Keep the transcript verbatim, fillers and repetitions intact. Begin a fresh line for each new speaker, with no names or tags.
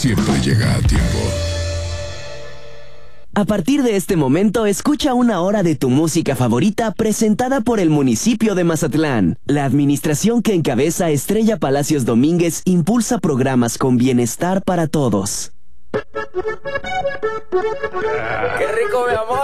siempre llega a tiempo.
A partir de este momento, escucha una hora de tu música favorita presentada por el municipio de Mazatlán. La administración que encabeza Estrella Palacios Domínguez impulsa programas con bienestar para todos.
¡Qué rico, mi amor!